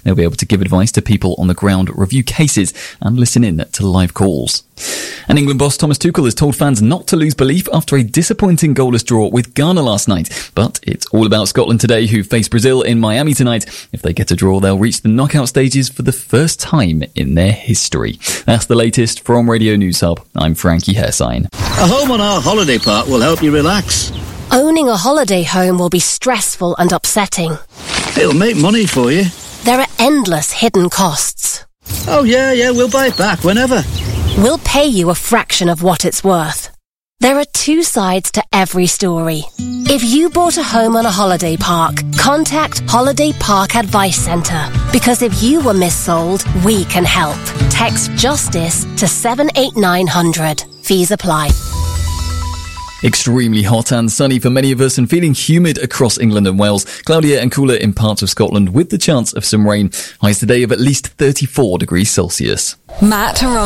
They'll be able to give advice to people on the ground, review cases and listen in to live calls. And England boss Thomas Tuchel has told fans not to lose belief after a disappointing goalless draw with Ghana last night. But it's all about Scotland today, who face Brazil in Miami tonight. If they get a draw, they'll reach the knockout stages for the first time in their history. That's the latest from Radio News Hub. I'm Frankie Hairsign. A home on our holiday park will help you relax. Owning a holiday home will be stressful and upsetting. It'll make money for you. There are endless hidden costs. Oh yeah, we'll buy it back whenever. We'll pay you a fraction of what it's worth. There are two sides to every story. If you bought a home on a holiday park, contact Holiday Park Advice Centre. Because if you were missold, we can help. Text JUSTICE to 78900. Fees apply. Extremely hot and sunny for many of us and feeling humid across England and Wales. Cloudier and cooler in parts of Scotland with the chance of some rain. Highs today of at least 34 degrees Celsius. Matt Toronto.